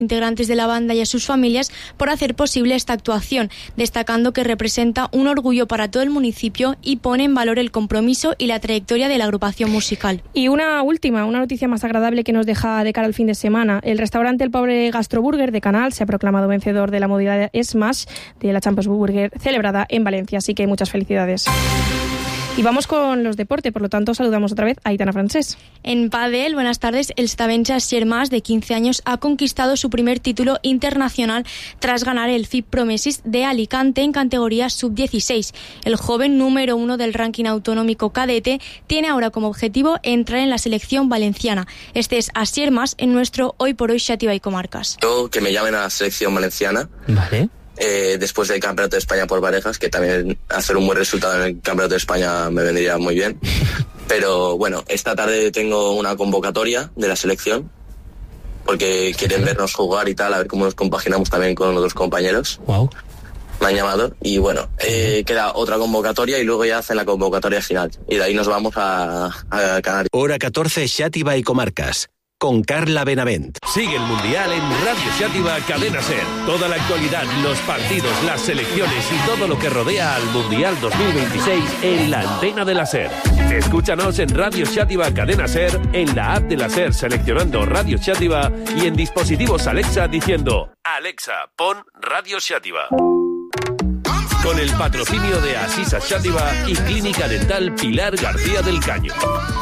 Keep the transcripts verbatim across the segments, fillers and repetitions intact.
integrantes de la banda y a sus familias por hacer posible esta actuación, destacando que representa un orgullo para todo el municipio y pone en valor el compromiso y la trayectoria de la agrupación musical. Y una última, una noticia más agradable que nos deja de cara al fin de semana. El restaurante El Pobre Gastroburger de Canal se ha proclamado vencedor de la modalidad Smash de la Champions Burger celebrada en Valencia, así que muchas felicidades. Y vamos con los deportes, por lo tanto saludamos otra vez a Aitana Francés. En pádel, buenas tardes, el estabenche Asier Mas, de quince años, ha conquistado su primer título internacional tras ganar el F I B Promesis de Alicante en categoría sub dieciséis. El joven número uno del ranking autonómico cadete tiene ahora como objetivo entrar en la selección valenciana. Este es Asier Mas en nuestro Hoy por Hoy Xàtiva y Comarcas. Yo, que me llamen a la selección valenciana. Vale. Eh, después del Campeonato de España por parejas, que también hacer un buen resultado en el Campeonato de España me vendría muy bien. Pero bueno, esta tarde tengo una convocatoria de la selección, porque quieren vernos jugar y tal, a ver cómo nos compaginamos también con otros compañeros. Wow. Me han llamado y bueno, eh, queda otra convocatoria y luego ya hacen la convocatoria final. Y de ahí nos vamos a, a Canarias. Hora catorce, Xàtiva y Comarcas, con Carla Benavent. Sigue el Mundial en Radio Xàtiva Cadena Ser. Toda la actualidad, los partidos, las selecciones y todo lo que rodea al Mundial dos mil veintiséis en la antena de la Ser. Escúchanos en Radio Xàtiva Cadena Ser, en la app de la Ser seleccionando Radio Xàtiva y en dispositivos Alexa diciendo: Alexa, pon Radio Xàtiva. Con el patrocinio de Asisa Xàtiva y Clínica Dental Pilar García del Caño.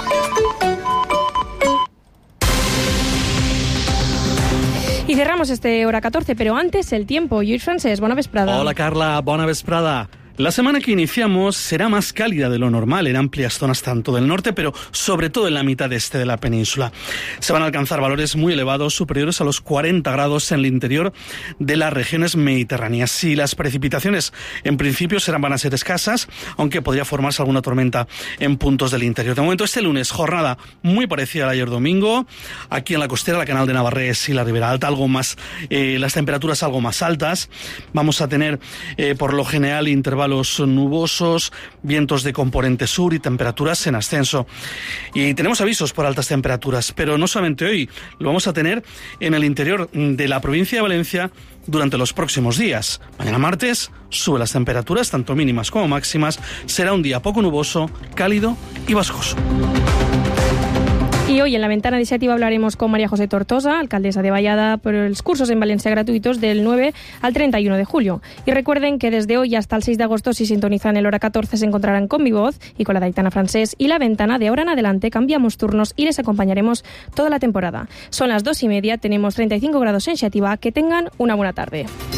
Y cerramos este hora catorce, pero antes el tiempo. Lluís Francés, bona vesprada. Hola Carla, bona vesprada. La semana que iniciamos será más cálida de lo normal en amplias zonas tanto del norte, pero sobre todo en la mitad este de la península. Se van a alcanzar valores muy elevados, superiores a los cuarenta grados en el interior de las regiones mediterráneas. Y las precipitaciones en principio serán, van a ser escasas, aunque podría formarse alguna tormenta en puntos del interior. De momento este lunes, jornada muy parecida a la ayer domingo. Aquí en la costera, la Canal de Navarrés y la Ribera Alta, algo más, eh, las temperaturas algo más altas. Vamos a tener eh, por lo general intervalos nubosos, vientos de componente sur y temperaturas en ascenso. Y tenemos avisos por altas temperaturas, pero no solamente hoy, lo vamos a tener en el interior de la provincia de Valencia durante los próximos días. Mañana martes suben las temperaturas, tanto mínimas como máximas. Será un día poco nuboso, cálido y vascoso. Y hoy en la ventana de Xàtiva hablaremos con María José Tortosa, alcaldesa de Vallada, por los cursos en Valencia gratuitos del nueve al treinta y uno de julio. Y recuerden que desde hoy hasta el seis de agosto, si sintonizan el hora catorce, se encontrarán con mi voz y con la de Aitana Francés. Y la ventana, de ahora en adelante, cambiamos turnos y les acompañaremos toda la temporada. Son las dos y media, tenemos treinta y cinco grados en Xàtiva. Que tengan una buena tarde.